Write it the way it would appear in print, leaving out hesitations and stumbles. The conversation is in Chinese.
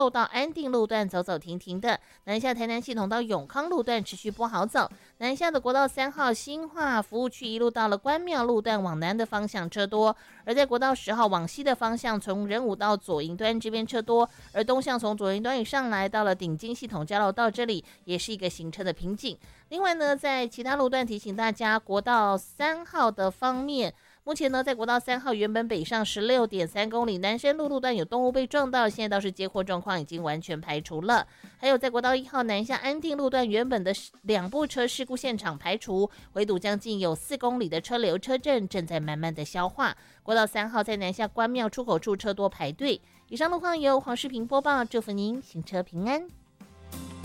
到安定路段走走停停的，南下台南系统到永康路段持续不好走，南下的国道3号新化服务区一路到了关庙路段往南的方向车多，而在国道10号往西的方向从仁武到左营端这边车多，而东向从左营端以上来到了顶金系统交流道这里也是一个行车的瓶颈。另外呢，在其他路段提醒大家，国道3号的方面，目前呢，在国道3号原本北上16.3公里，南深路路段有动物被撞到，现在倒是接获状况已经完全排除了。还有在国道1号南下安定路段原本的2部车事故现场排除，围堵将近有4公里的车流车阵正在慢慢的消化。国道3号在南下关庙出口处车多排队。以上路况由黄世平播报，祝福您行车平安。